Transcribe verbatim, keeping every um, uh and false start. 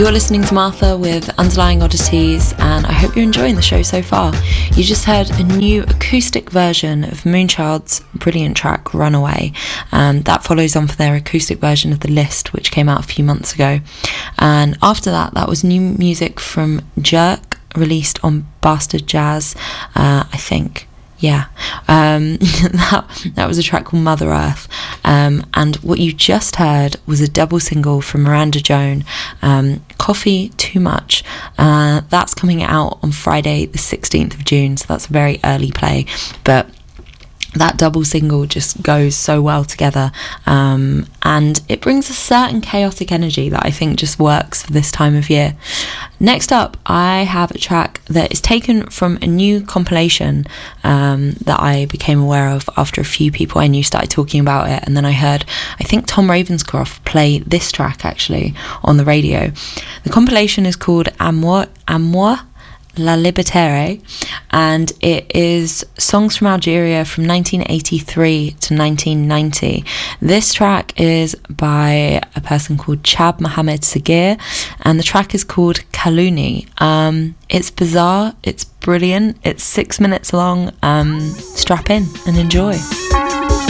You're listening to Martha with Underlying Oddities, and I hope you're enjoying the show so far. You just heard a new acoustic version of Moonchild's brilliant track Runaway. Um, that follows on for their acoustic version of The List, which came out a few months ago. And after that, that was new music from Jerk, released on Bastard Jazz, uh, I think. Yeah, um, that, that was a track called Mother Earth, um, and what you just heard was a double single from Miranda Joan, um, Coffee Too Much. Uh, that's coming out on Friday the sixteenth of June, so that's a very early play, but that double single just goes so well together, um, and it brings a certain chaotic energy that I think just works for this time of year. Next up, I have a track that is taken from a new compilation um, that I became aware of after a few people I knew started talking about it, and then I heard, I think, Tom Ravenscroft play this track actually on the radio. The compilation is called Amour, Amour La Libertaire, and it is songs from Algeria from nineteen eighty-three to nineteen ninety. This track is by a person called Chab Mohamed Sagir, and the track is called Kalouni. Um, it's bizarre, it's brilliant, it's six minutes long. Um, strap in and enjoy.